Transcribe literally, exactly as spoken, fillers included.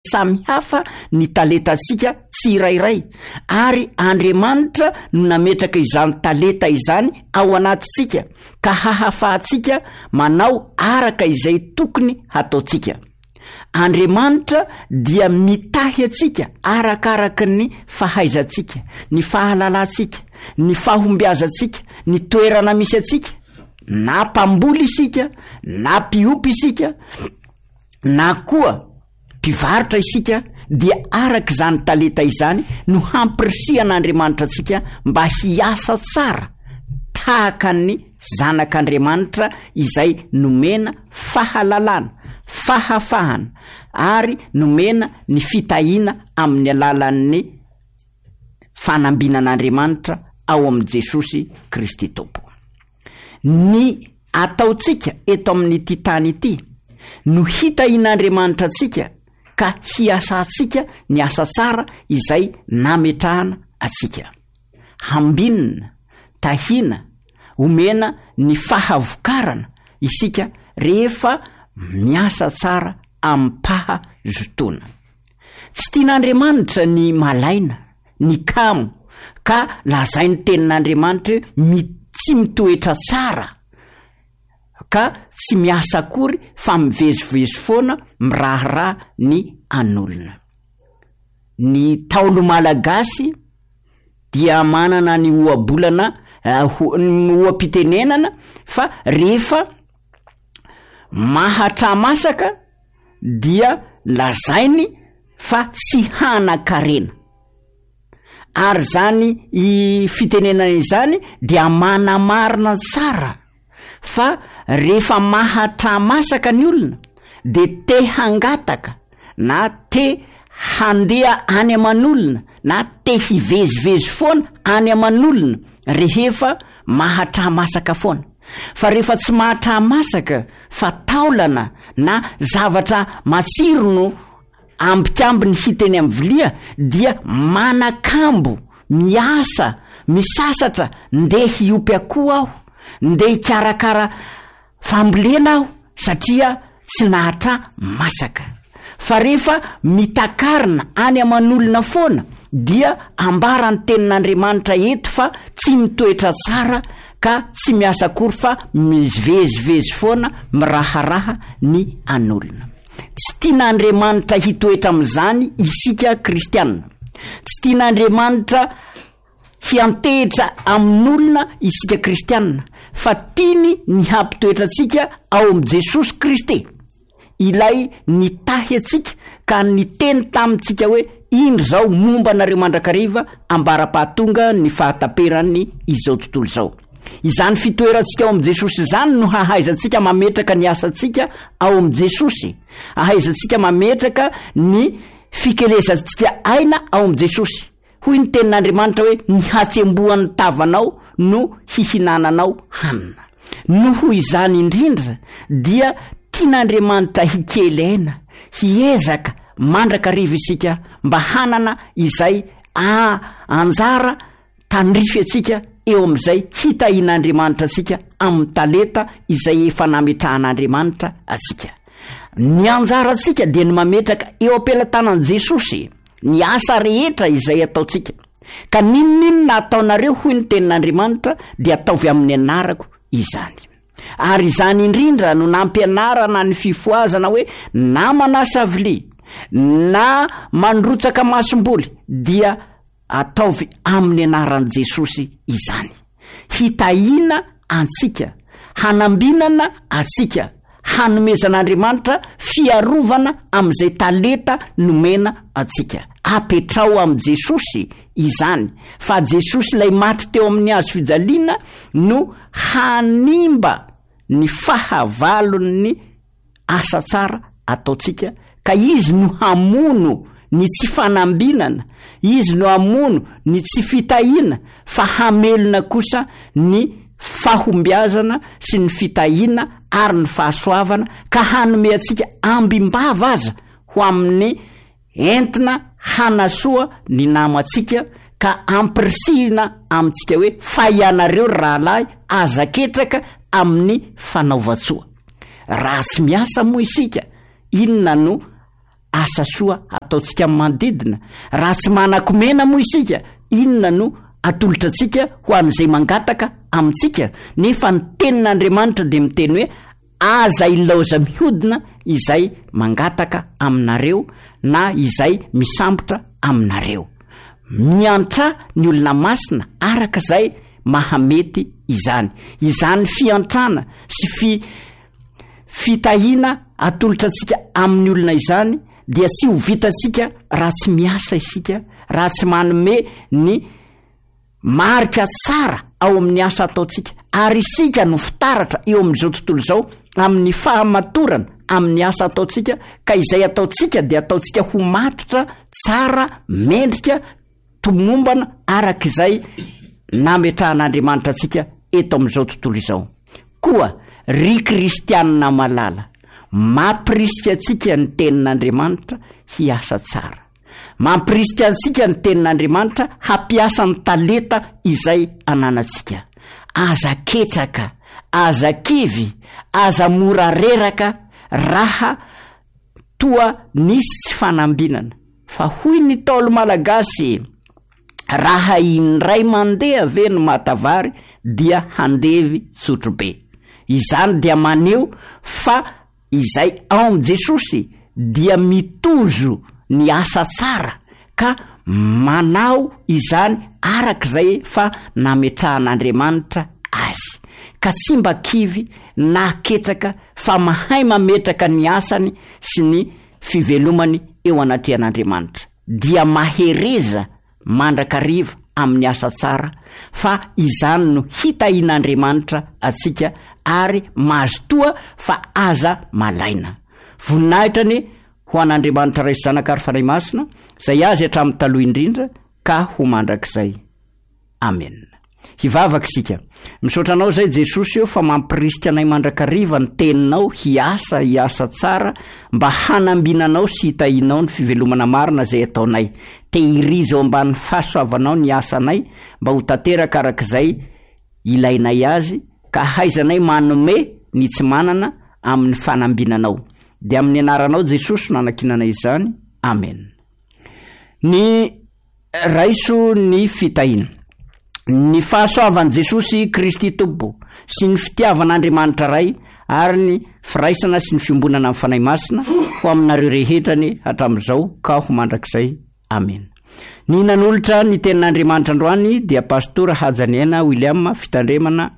samy hafa ny talentantsika tsirairay, ary Andriamanitra no nametraka izany talenta izany ao anatintsika ka hahafahantsika manao araka izay tokony hataontsika. Andriamanitra dia mitahy atsika arakaraka ny fahaizantsika, ny fahalalantsika, ny fahombiazantsika, ny toerana misy atsika, na mpamboly isika, na mpiompy isika, na koa mpivarotra isika, dia araka izany talenta izany no hampirisihana atsika mba hiasa tsara tahaka ny zanak'Andriamanitra izay nomena fahalalana, fahafahana, ary nomena ny fitahiana amin'ny alalan'ny fanambinan'Andriamanitra ao amin'ny Jesosy Kristy Tompo. Ny ataontsika eto amin'ity tany ity no hitahian'Andriamanitra atsika ka hiasantsika ny asa tsara izay nametrahana atsika. Hambinina, tahina, omena ny fahavokarana isika rehefa miasa tsara ampaha zotona. Tsy tian'Andriamanitra ny malaina, ny kamo, ka lazainy tenin'Andriamanitra mi- tsy mitoetra tsara, ka tsy miasa akory fa mivezivezy foana miraharaha ny an'olona. Ny Taolo malagasy dia manana ny ohabolana uh, ohampitenenana fa rehefa mahatra masaka dia lazainy fa tsy hana-karena. Ary zany i fitenenana izany dia manamarina tsara fa rehefa mahatra masaka ny olona de te hangataka na te handeha any aman'olona na te hivezivezy foana any aman'olona rehefa mahatra masaka foana. Fa rehefa tsy mahatra masaka fa taolana na zavatra matsiro no ambikamby ny hiteny amin'ny vilia, dia manakambo, miasa, misasatra, ndeha hiopy akoho aho, ndeha hikarakara fambolena aho satria tsy nahatra masaka. Fa rehefa mitakarina any aman'olona foana dia ambara ny tenin'Andriamanitra eto fa tsy mitoetra tsara ka tsy miasa akory fa mivezivezy foana miraharaha ny an'olona. Tsy tian'Andriamanitra hitoetra amin'izany isika kristianina. Tsy tian'Andriamanitra hiantehitra amin'olona isika kristianina, fa tiany ny hampitoetra atsika ao amin'ny Jesosy Kristy. Ilay nitahy atsika ka niteny tamintsika hoe indro zao momba anareo mandrakariva ambara-pahatonga ny fahataperany izao tontolo izao. Izany fitoerantsika ao amin'ny Jesosy izany no hahaizantsika mametraka ny asantsika ao amin'ny Jesosy, hahaizantsika mametraka ny fikelezantsika aina ao amin'ny Jesosy. Hoy ny tenin'Andriamanitra hoe ny hatsembohan'ny tavanao no hihinananao hanina. Noho izany indrindra dia tian'Andriamanitra hikelaina, hiezaka mandrakariva isika mba hanana izay ah, anjara tandrify atsika eo amin'izay hitahian'Andriamanitra atsika amin'ny talenta izay efa nametrahan'Andriamanitra atsika. Ny anjara atsika dia ny mametraka eo am-pelatanan'i Jesosy ny asa rehetra izay ataontsika. Ka ninon'inona ataonareo hoy ny tenin'Andriamanitra dia ataovy amin'ny anarako izany. Ary izany indrindra no nampianarana ny fifoazana hoe na manasa vilia na mandrotsaka masomboly dia ataovy amin'ny anaran'i Jesosy izany. Hitahiana antsika, hanambinana atsika, hanomezan'Andriamanitra fiarovana amin'izay talenta nomena atsika. Apetrao amin'ny Jesosy izany, fa Jesosy lay maty teo amin'ny hazo fijaliana no hanimba ny fahavalon'ny asa tsara ataontsika, ka izy no hamono ny tsy fanambinana, izy no hamono ny tsy fitahiana, fa hamelona kosa ny fahombiazana sy ny fitahiana ary ny fahasoavana, ka hanome atsika ambimbava aza ho amin'ny entina hanasoa ny namantsika, ka ampirisihina amintsika hoe fahianareo rahalahy azaketraka amin'ny fanaovatsoa. Raha tsy miasa moa isika, inona no asa soa ataontsika manodidina. Raha tsy manakomena moa isika, inona no atolotra antsika ho an'izay mangataka amintsika? Nefa ny tenin'Andriamanitra dia miteny hoe aza ilaoza mihodina izay mangataka aminareo na izay misambotra aminareo. Miantra ny olona masina araka izay mahamety izany. Izany fiantrana sy fi fitahiana atolotra antsika amin'ny olona izany dia tsy ho vitantsika raha tsy miasa isika, raha tsy manome ny marika tsara ao amin'ny asa ataontsika. Ary isika no fitaratra eo amin'izao tontolo izao amin'ny fahamatorana amin'ny asa ataontsika, ka izay ataontsika dia ataontsika ho matotra tsara, mendrika, tomombana araka izay nametrahan'Andriamanitra antsika eto amin'izao tontolo izao. Koa ry kristianina malala, mampirisika antsika ny tenin'Andriamanitra hiasa tsara. Mampirisika antsika ny tenin'Andriamanitra hampiasa ny talenta izay ananantsika. Aza ketraka, aza kivy, aza mora reraka raha toa nisy tsy fanambinana. Fa hoy ny Ntaolo Malagasy, raha indray mandeha ve no matavary dia handevy tsotrobe. Izany dia maneo fa izay ao amin'i Jesosy dia mitozo ny asa tsara ka manao izany araka izay fa nametrahan'Andriamanitra azy. Ka tsy mba kivy na ketraka fa mahay mametraka ny asany sy ny fivelomany eo anatrehan'Andriamanitra. Dia mahereza mandrakariva amin'ny asa tsara fa izany no hitahian'Andriamanitra atsika ary mahazotoa fa aza malaina. Voninahitrany ho an'Andriamanitra ray zanaka ary fanahy masina zay azy hatramin'ny taloha indrindra ka ho mandrakizay. Amen. Hivavaka isika. Misaotra anao zay Jesosy eo fa mampirisika anay mandrakariva ny teninao hiasa hiasa tsara mba hanambinanao sy hitahinao ny fivelomana marina zay ataonay. Tehiriza ao ambany fahasoavanao ny asanay mba ho tanteraka arak'izay ilainay azy, ka haizanay manome ny tsy manana amin'ny fanambinanao. Dia amin'ny anaranao Jesosy nanakinanay izany. Amen. Ny raiso ny fitahiana. Ny fahasoavan'i Jesosy Kristy Tompo sy ny fitiavan'Andriamanitra ray ary ny firaisana sy ny fiombonana amin'ny fanahy masina ho aminareo rehetrany hatramin'izao ka ho mandrakizay. Amen. Ny nanolotra ny tenin'Andriamanitra androany dia Pastora Hajaniana William Fitandremana